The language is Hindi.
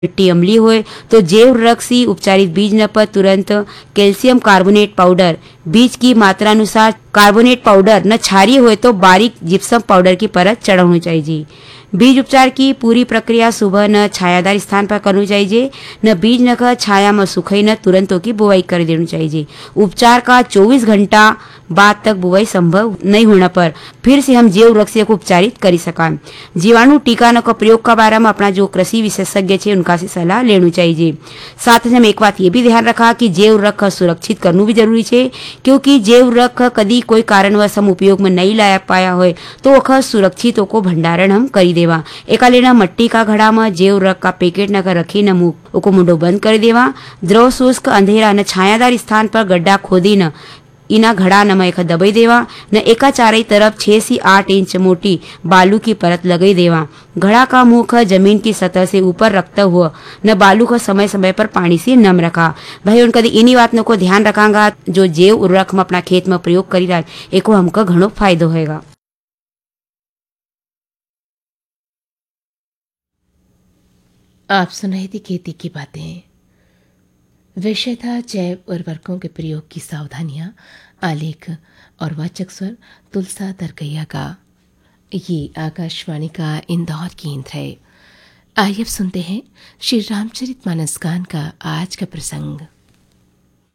मिट्टी अम्लीय होए तो जैव रक्त से उपचारित बीज न पर तुरंत कैल्शियम कार्बोनेट पाउडर, बीज की मात्रा अनुसार कार्बोनेट पाउडर न क्षारीय होए तो बारीक जिप्सम पाउडर की परत चढ़ानी चाहिए। बीज उपचार की पूरी प्रक्रिया सुबह न छायादार स्थान पर करनी चाहिए। न बीज न का छाया में सुखाई न तुरंत की बुआई कर देनी चाहिए। उपचार का 24 घंटा बाद तक बुआई संभव नहीं होने पर फिर से हम जैव रक्त को उपचारित कर सका। जीवाणु टीका का प्रयोग का बारे में अपना जो कृषि विशेषज्ञ है उनका से सलाह लेनी चाहिए। साथ ही हम एक बात ये भी ध्यान रखा कि जैव रक्त सुरक्षित करना भी जरूरी है, क्योंकि जैव रक्त कदी कोई कारणवश हम उपयोग में नहीं ला पाया हो तो वह सुरक्षित को भंडारण हम करी देवा। एका लेना मट्टी का घड़ा में जैव रक्त का पैकेट न रखी न मुंडो बंद कर देवा। द्रव शुष्क अंधेरा न छायादार स्थान पर गड्ढा खोदी न इना घड़ा न एक दबाई देवा। न एका चारे तरफ 6 से 8 इंच मोटी बालू की परत लगाई देवा। घड़ा का मुख जमीन की सतह से ऊपर रखता हुआ न बालू को समय समय पर पानी से नम रखा। भाई उनका इन्हीं बातों को ध्यान रखांगा जो जैव उर्वरक में अपना खेत में प्रयोग करी रहा है एको हमको घणो फायदो होगा। आप सुन रहे थे खेती की बातें। विषय था जैव उर्वरकों के प्रयोग की सावधानियां। आलेख और वाचक स्वर तुलसा दरगैया का। ये आकाशवाणी का इंदौर केंद्र है। आइए अब सुनते हैं श्री रामचरितमानस गान का आज का प्रसंग।